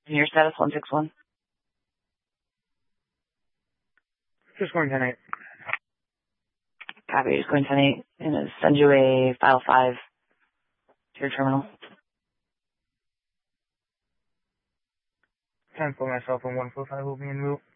Your status 161. Just going 10-8. Copy, just going 10-8. And send you a file 5 to your terminal. 10 for myself and 145 will be en route.